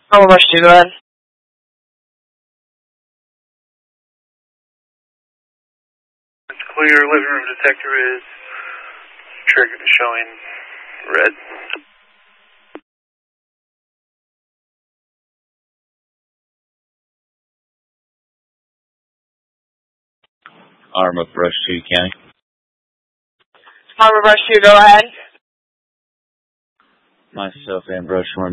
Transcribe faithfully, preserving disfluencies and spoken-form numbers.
I'll rush you, go ahead. It's clear, living room detector is trigger showing red. Arm of Brush two County. I'll rush you, go ahead. Myself and Brush one.